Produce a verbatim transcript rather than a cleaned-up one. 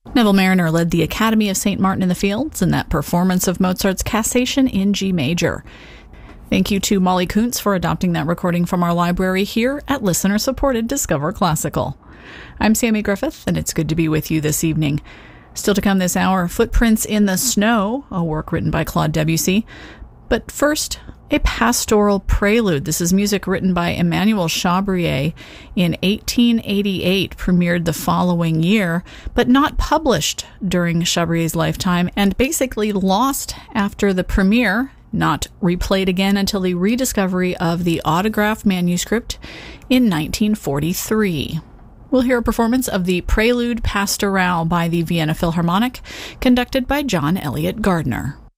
Neville Marriner led the Academy of Saint Martin in the Fields in that performance of Mozart's Cassation in G major. Thank you to Molly Kuntz for adopting that recording from our library here at listener-supported Discover Classical. I'm Sammy Griffith, and it's good to be with you this evening. Still to come this hour, Footprints in the Snow, a work written by Claude Debussy. But first, a pastoral prelude. This is music written by Emmanuel Chabrier in eighteen eighty-eight, premiered the following year, but not published during Chabrier's lifetime, and basically lost after the premiere, not replayed again until the rediscovery of the autographed manuscript in nineteen forty-three. We'll hear a performance of the Prelude Pastoral by the Vienna Philharmonic, conducted by John Elliott Gardner.